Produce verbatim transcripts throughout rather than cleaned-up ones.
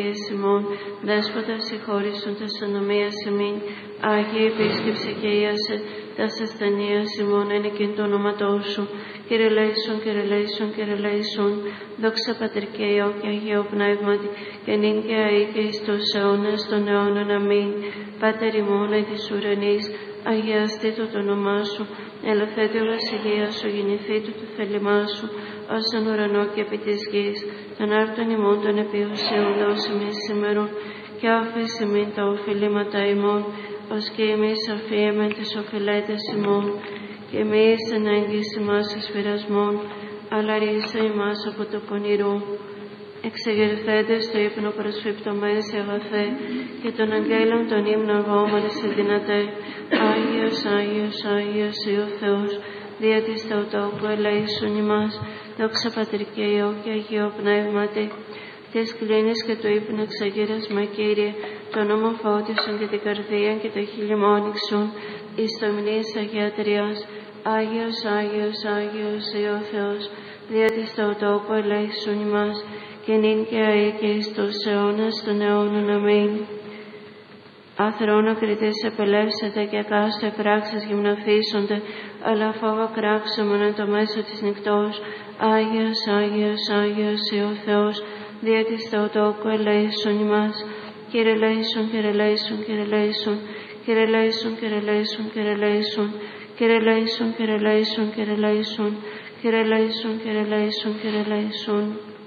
Ημών, Δέσποτα συγχώρησον τας ανομίας ημίν, Άγιε επίσκεψε και íασε τας ασθενείας ημών εν εκείν το όνοματό σου. Κύριε λέησον, Κύριε λέησον, Κύριε λέησον, δόξα Πατρ και Υιό και Αγίο Πνεύματι, και νυν και αεί και εις τους αιώνας των αιώνων. Αμήν. Πάτερ ημών εν της ουρανής, αγιαστήτω το όνομά σου, ελευθέτω η βασιλεία σου, γεννηθήτω το θέλημά σου, ως εν ουρανό και επί της γης. Των άρτων ημών των επιουσίων δώσε μη σήμερον, και άφησε μην τα οφειλήματα ημών, ως και εμείς αφίεμεν τις οφειλέτες ημών, και εμείς εν έγγυς ημάς εις πειρασμών, αλλά ρίσα ημάς από το πονηρό. Εξεγερθέντες στο ύπνο προσφυπτωμένες σε αγαθέ, και των αγγέλων των ύμνων γόμονες σε δυνατέ. Άγιος, Άγιος, Άγιος ή ο Θεός, δια της Θεοτόκου ελέησον ημάς, δόξα Πατρ και Υιό και Αγίο Πνεύματι. Της κλίνης και του ύπνου εξαγείρασμα, Κύριε, τον νόμο φώτισον και την καρδία και το χειλημόνιξον, εις το μνής Αγιατρίας. Άγιος, Άγιος, Άγιος ή ο Θεός, δια της Θεοτόκου ελέησον ημάς, και νυν και αεί και εις τους αιώνας των αιώνων. Αμήν. Αθρόνο κριτής επελεύσετε και κάστο επράξεις γυμναθήσονται, αλλά φόβο κράξομον εν το μέσο της νυχτός. Άγιος, Άγιος, Άγιος ή ο Θεός, δια της Θεοτόκου ελέησον ημάς. Κύριε λέησον, Κύριε λέησον, Κύριε λέησον, Κύριε λέησον, Κύριε λέησον, Κύριε λέησον, Κύριε λέησον, Κύριε λέησον, Κύριε λέησον, Κύριε λέησον, Κύριε λέησον, Κύριε λέησον.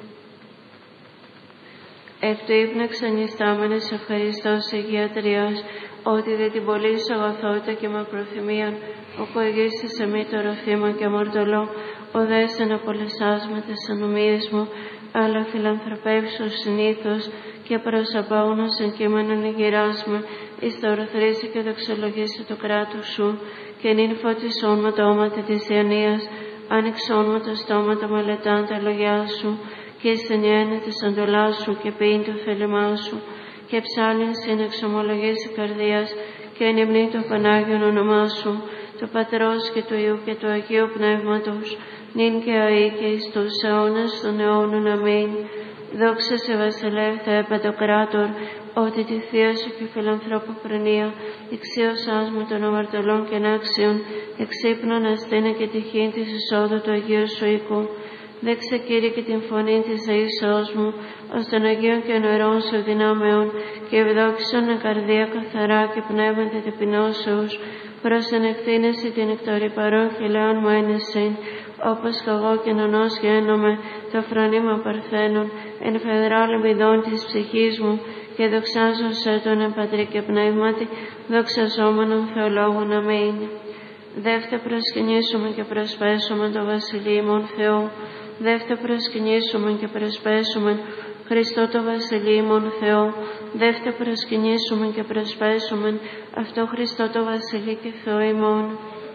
Εκ του ύπνου ξενιστάμενες ευχαριστώ σε Αγιατρίας, ότι δι' την πολύ σου αγαθότητα και μακροθυμίαν, ο κοηγήσεις σε μη το ροφήμα και αμαρτωλό, οδέσαι να απολεσάς με τις ανομίες μου, αλλά φιλανθρωπεύσου συνήθως και προσαπάγνως εν κείμενον ηγυράσμε, εις το ορθρήσει και δοξολογήσει το κράτος σου, και νυν φωτισόν με το όματα της διανοίας, άνοιξόν με το στόμα το μελετάν τα λόγια σου, και στενιένε της αντολάς σου και ποιήν το θέλημά σου, και ψάλιν συνεξομολογής η καρδίας, και ενυμνή το Πανάγιον όνομά σου, του Πατρός και του Υιού και του Αγίου Πνεύματος, νυν και αεί και εις τους αιώνας των αιώνων. Αμήν. Δόξα σε βασιλεύ Θεέ Παντοκράτορ, ότι τη Θεία σου και φιλανθρώπου προνοία, εξίωσάς με των αμαρτωλών και ανάξιων, εξύπνων αστήνε και τυχήν της εισόδου του Αγίου σου οίκου. Δέξε, Κύριε, και την φωνή της δεήσεώς μου, ως των Αγίων και νερών σου δυνάμεων, και ευδόξον εν καρδία καθαρά και πνεύματα ταπεινώσεως, προς εν εκτείνεση την εκτορυπαρών χιλέων μου ένεσιν, όπως κι εγώ και νονός γένομαι, το φρονήμα παρθένων, εν φεδράλ μηδών της ψυχής μου, και δοξάζω σε τον εν Πατρί και Πνεύματι, δοξαζόμενον Θεολόγων. Αμήν. Δεύτε προσκυνήσουμε και προσπέσουμε το Βασιλείμον Θεό. Δεύτε προσκυνήσουμε και προσπέσουμε Χριστό το Βασιλείμον Θεό. Δεύτε προσκυνήσουμε και προσπέσουμε αυτό Χριστό το Βασιλεί και Θεό ημών.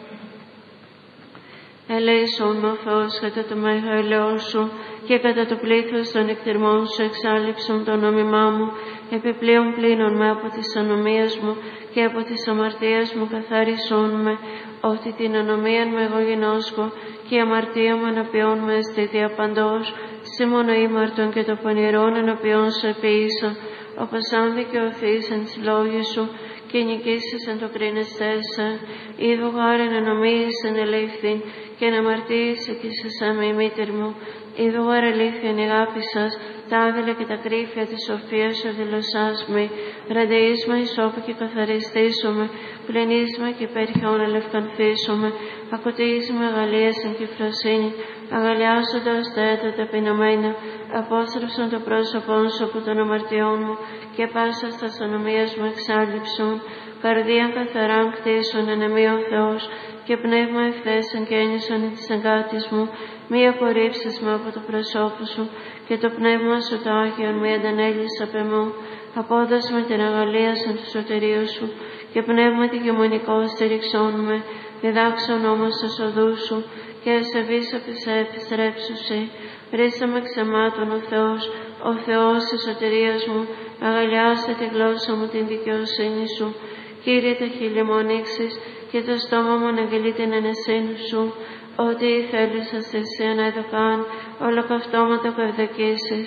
Ελέησον με ο Θεός κατά το μέγα ελαιό σου, και κατά το πλήθος των εκτιρμών σου εξάλληψον το νόμιμά μου, επιπλέον πλύνον με από τις ανομίες μου και από τις αμαρτίες μου καθάρισόν με, ότι την ανομίαν με εγώ γινώσκω, και η αμαρτία μου ενωπιών με εστί διαπαντός, σήμωνο ήμαρτον και το πονηρόν ενωπιών σου επίησα, όπως αν δικαιωθείς εν τις λόγοι σου, και νικήσεις εν το κρίνεστέσαι, είδου γάρεν ενομίης εν ελήφθην, και εν αμαρτίης εκείσασα με η μήτηρ μου, είδου γάρ αλήθειαν η αγάπη σας, τα άδειλα και τα κρύφια της σοφίας σου δηλωσάς με, ραντεΐσμα ισόπου και καθαριστήσομαι, πλενίσμα και πέρχιον ελευκανθήσομαι, ακοτίζουμε αγαλίας εν κυφροσύνη, αγαλιάζοντας τα έτα ταπεινωμένα, απόστρεψον το πρόσωπόν σου από των αμαρτιών μου, και πάσα στα ονομίας μου εξάλληψον, καρδίαν καθαράν κτίσον εν εμή ο Θεός, και πνεύμα ευθέσεν και ένισον εις της εγκάτης μου, μη απορρίψεις με από το προσώπου σου, και το πνεύμα σου το Άγιον μη αντανέλεις απ' εμού, απόδοσ' με την αγαλίασον του σωτηρίου σου, και πνεύμα τη γεμονικό στηριξόν με, διδάξον όμως τους οδούς σου, και εσεβείς επιστρέψουσι. Ρίσα με ξεμάτων ο Θεός, ο Θεός της σωτηρίας μου, αγαλιάστε τη γλώσσα μου την δικαιοσύνη σου. Κύριε, τα χείλη μου ανοίξεις, και το στόμα μου αναγγελεί την ανεσύνη σου, ότι θέλεις θυσία να εδωκάν, ολοκαυτώματα που ευδοκίσεις,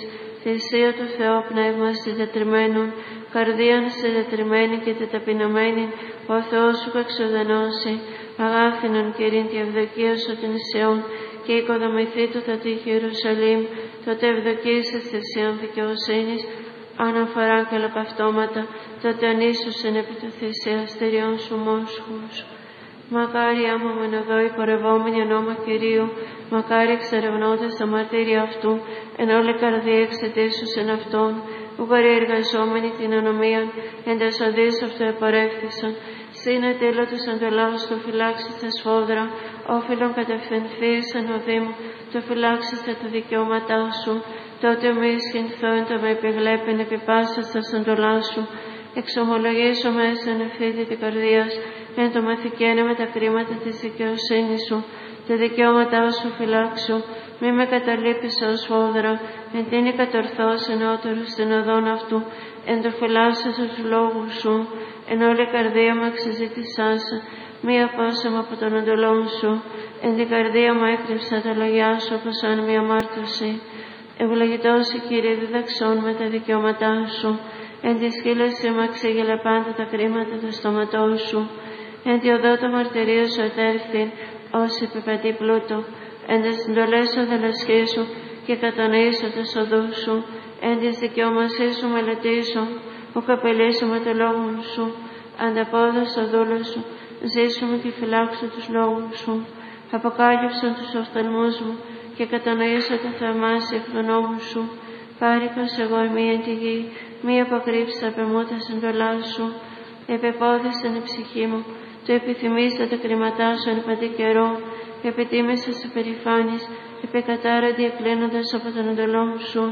θυσία του Θεού πνεύμα συντετριμένων, καρδίαν συντετριμένη και τεταπεινωμένη, ο Θεός σου εξοδενώσει, αγάθινον Κύριν τη ευδοκία σου την Σιών, και οικοδομηθεί του θα τύχει Ιερουσαλήμ, τότε ευδοκίσεις θυσίαν δικαιοσύνης, αναφορά και λαπαυτώματα, τότε ανίσουσεν επί του θυσιαστηριών σου μόσχους. Μακάρι άμμομεν εδώ οι πορευόμενοι εν όμα Κυρίου, μακάρι εξερευνώντας τα μαρτύρια αυτού, εν όλη καρδία εξαιτήσους εν αυτόν, που περιεργαζόμενοι την ανομίαν, εν τες οδείς αυτού επορεύθησαν. Σύνε τέλωτος εν το λαός το φυλάξεις τα σφόδρα, όφιλον κατευθυνθείς εν οδή μου, το φυλάξεις τα δικαιώματά σου, τότε μη ισχυνθώ εν το με επιγλέπεν επί πάσας τα σαντολά σου. Εξομολογήσω μέσα εν ευθύτη την καρδίας, εν το μαθηκένε με τα κρίματα της δικαιοσύνης σου, τα δικαιώματά σου φυλάξου, μη με καταλείπεις ως σφόδρα, εν τίνη κατορθώς ενώτερου στην οδόν αυτού, εν το φυλάσσω τους λόγους σου, εν όλη καρδία μου εξεζήτησάσα, μη απόσαμα από τον εντολόν σου, εν την καρδία μου έκρυψα τα λόγια σου όπως αν μη αμάρτωση. Ευλογητός η Κύριε διδαξών με τα δικαιώματά σου, εν τη σκύλωση μου εξήγηλε πάντα τα κρίματα του στόματός σου, εν τη οδό το μαρτυρίο σου ετέρθην, ως επιπατή πλούτο, εν τις συντολές σου δελασχίσου και κατανοήσω τους οδούς σου, εν της δικαιομασίας σου μελετήσω, που καπελίσω με το λόγο σου, ανταπόδοσα δούλο σου, ζήσουμε και φυλάξω τους λόγους σου, αποκάλυψαν τους οφθαλμούς μου και κατανοήσω τα θαυμάσια εκ των νόμων σου, χάρηκος εγώ εμεί εν τη γη, μη αποκρύψεις απ' εμού τα συντολά σου, επεπόδησαν η ψυχή μου, το επιθυμήσα τα κριματά σου εν παντή καιρό, επιτίμησες υπερηφάνης, επεκατάραντι εκκλίνοντας από τον εντολό σου.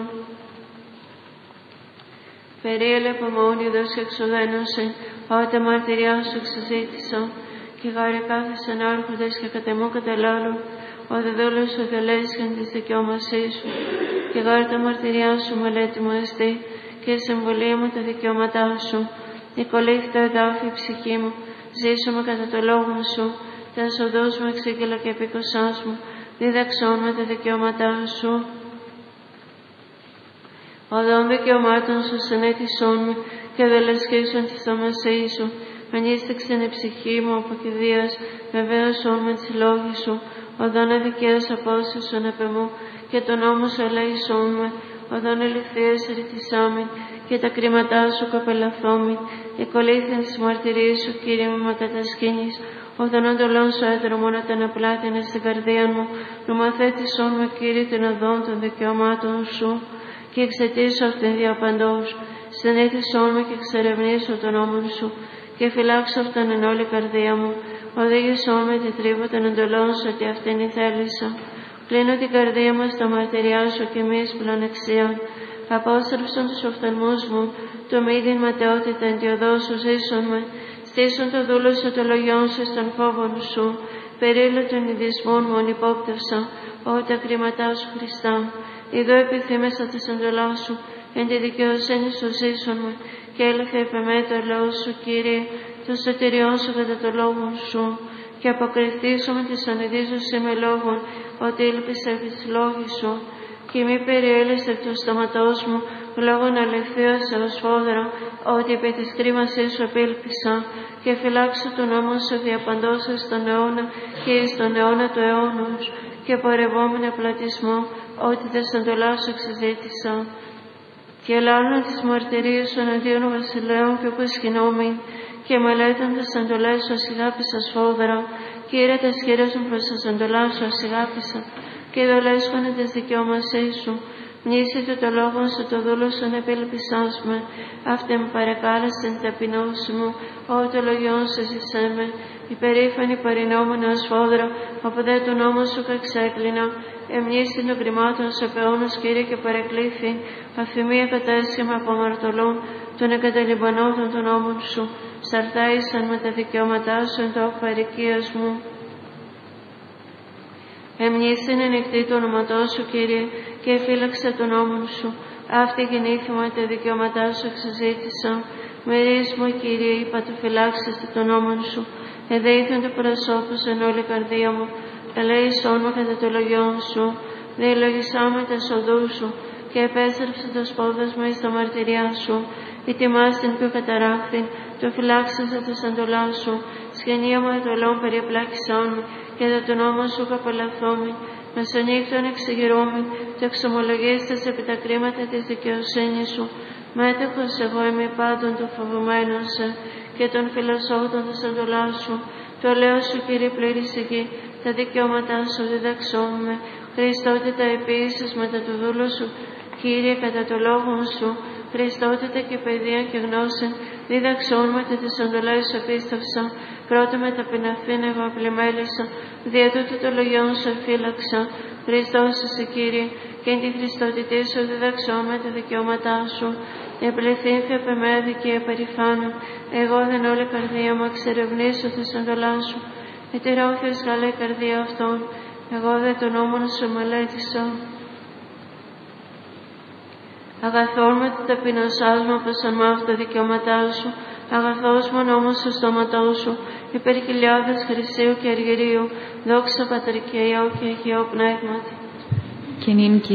Περίελε απομόνιδος και εξοδένωσε, όταν μαρτυριά σου εξαζήτησα, και γάρε κάθεσαν άρχοντες και κατεμού καταλάλου, ο δεδόλος σου δελέσχεν της δικαιώμασής σου, και γάρε τα μαρτυριά σου μελέτη μου εστί, και η συμβολή μου τα δικαιώματά σου. Νικολήθη το εδάφη η ψυχή μου, ζήσομαι κατά το λόγο σου, τα οδούς μου εξήγηλα και επίκοσάς μου, δίδαξόν με τα δικαιώματά σου. Οδόν δικαιωμάτων σου συνέτησόν με και δελεσχίσον τη στομασή σου. Ανίστηξεν η ψυχή μου από κηδείας, βεβαίωσόν με τις λόγοι σου. Οδόν αδικαίας απόσυσον επ' εμού και τον νόμο σου ελέησόν με. Οδόν ελευθείας ρητισάμιν και τα κρίματά σου καπελαθόμιν. Εκολήθην της μαρτυρίας σου, Κύριε μου, με κατασκήνεις. Οδόν αντολών σου έδρομον αταναπλάτηνες στην καρδία μου. Νομοθέτησόν με, Κύριε, την οδόν των δικαιωμάτων σου. Και εξαιτήσω αυτήν διαπαντός, συνήθισόν με και εξερευνήσω τον νόμο σου, και φυλάξω αυτόν εν όλη καρδία μου. Οδήγησόν με τη τρύπα των εντολών σου, ότι αυτήν η θέλησα. Κλείνω την καρδία μου στα μαρτυριά σου και μη εις πλανεξίαν. Απόστρεψον τους οφθαλμούς μου, το μύδιν ματαιότητα εν τη οδό σου ζήσον με. Στήσον το δούλο σου το λογιόν σου στον φόβον σου. Περίλο των ειδισμών μου ανυπόπτευσα, ό τα κρίματά σου Χριστά. Ιδώ επιθύμησα τη εντολά σου, εν τη δικαιοσύνη σου ζήσον με, και έλθε επ' εμέ το λόγο σου, Κύριε, το σωτηριόν σου κατά το λόγο σου, και αποκριθήσω με τη σανιδίζωση με λόγων, ότι ήλπισα επί της λόγη σου, και μη περιέλεσαι εκ του στόματός μου, λόγων αληθείας έως φόδρα, ότι επί της κρίμασής σου επήλπισα, και φυλάξω τον νόμο σου διαπαντός εις τον αιώνα και εις τον αιώνα του αιώνος, και πορευόμενο πλατισμό, ότι τα σαντολά σου εξεζήτησα. Και ελάλουν τις μαρτυρίες σου εναντίον βασιλέων και όπου σκηνόμην, και μελέτων τα σαντολά σου ασυγάπησα σφόδρα, Κύριε, τα σχήρες μου προς τα σαντολά σου ασυγάπησα, και δολέσχονται τις δικαιώμασές σου. Μνήση του το λόγο σου, το δούλο σου να επίλπισάς με, αυτή με παρεκάλεσε την ταπεινώση μου, ό το λογιόν σου ζησέ με, υπερήφανη παρεινόμενα σφόδρα, από δε του νόμου σου καξέκλεινα, εμνήσιν των κρυμάτων σου επαιώνος, Κύριε, και παρεκλήθη, αφημία κατέσχημα από αμαρτωλών, των εγκαταλειπανότων των νόμων σου, σαρτάησαν με τα δικαιώματά σου εν το παροικίας μου. Εμνήσιν ενεκτή το όνοματό σου, Κύριε, και φύλαξε τον νόμον σου. Αυτή γεννήθη μου, τα δικαιώματά σου εξαζήτησα. Μερίες μου, Κύριε, είπα του φυλάξεσαι τον νόμον σου. Εδέηθον το προσώπου σου εν όλη καρδία μου. Ελέησόν με κατά το λογιόν σου. Διελογισά με τα σοδού σου. και επέστρεψε το σπόδος μου εις τα μαρτυριά σου. Ετοιμάς την πιο καταράχθην, το φυλάξεσαι τη σαντολά σου. Σχενία μου ετωλών περιεπλάκησόν μου, και δα τον νόμο σου καπελαθόμη. Μεσονύκτων εξεγερόμη, το εξομολογίστες επί τα κρίματα της δικαιοσύνης σου. Μέτοχος εγώ είμαι πάντων των φοβουμένων σε, και των φιλοσόφων της σαντολά σου. Το λέω σου, Κύριε, πλήρης η γη, τα δικαιώματά σου διδαξόμαι. Χριστότητα επίσης μετά του δούλου σου, Κύριε, κατά το λόγο σου. Χριστότητα και παιδεία και γνώση, δίδαξόν με τη σαντολά σου επίσταυσα. Πρώτα με ταπειναθήν εγώ απλημέλησα, δια τούτου το λογιόν σου εφύλαξα. Χριστός εσύ, Κύριε, και εν τη Χριστότητή σου διδαξόν με τα δικαιώματά σου. Επληθύνθη απ' εμέ και επερηφάνω, εγώ δεν όλη καρδία μου εξερευνήσω τη σαντολά σου. Ετηρώθης καλά η καρδία αυτών, εγώ δε τον νόμον σου μελέτησα. Αγαθόν με την ταπεινωσάς μου απεσαμάω τα δικαιώματά σου, αγαθός μου νόμος στο στόματό σου, υπέρ χιλιάδες χρυσίου και αργυρίου, δόξα Πατρ και Υιό και Αγιό Πνεύματι. Και νυν